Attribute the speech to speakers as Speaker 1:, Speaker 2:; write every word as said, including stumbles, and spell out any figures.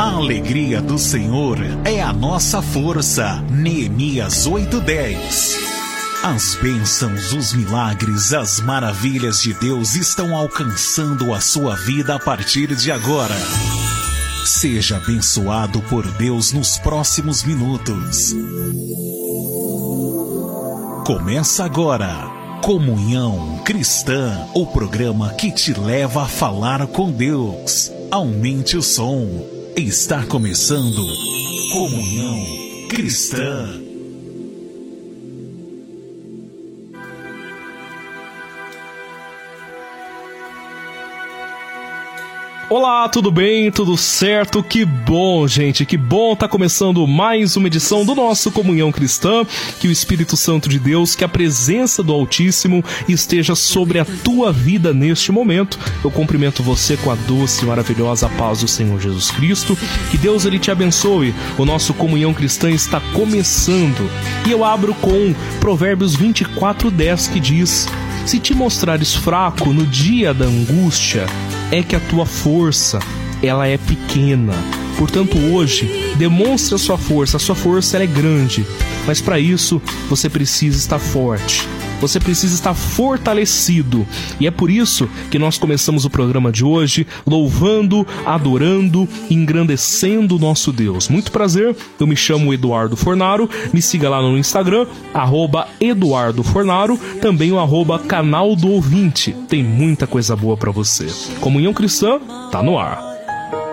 Speaker 1: A alegria do Senhor é a nossa força. Neemias oito dez. As bênçãos, os milagres, as maravilhas de Deus estão alcançando a sua vida a partir de agora. Seja abençoado por Deus nos próximos minutos. Começa agora, Comunhão Cristã, o programa que te leva a falar com Deus. Aumente o som. Está começando Comunhão Cristã.
Speaker 2: Olá, tudo bem? Tudo certo? Que bom, gente, que bom tá começando mais uma edição do nosso Comunhão Cristã. Que o Espírito Santo de Deus, que a presença do Altíssimo esteja sobre a tua vida neste momento. Eu cumprimento você com a doce e maravilhosa paz do Senhor Jesus Cristo. Que Deus ele te abençoe. O nosso Comunhão Cristã está começando. E eu abro com Provérbios vinte e quatro, dez, que diz: se te mostrares fraco no dia da angústia, é que a tua força, ela é pequena. Portanto, hoje, demonstre a sua força. A sua força, ela é grande. Mas para isso, você precisa estar forte. Você precisa estar fortalecido. E é por isso que nós começamos o programa de hoje louvando, adorando, engrandecendo o nosso Deus. Muito prazer, eu me chamo Eduardo Fornaro. Me siga lá no Instagram, arroba Eduardo Fornaro. Também o arroba Canal do Ouvinte. Tem muita coisa boa para você. Comunhão Cristã, tá no ar.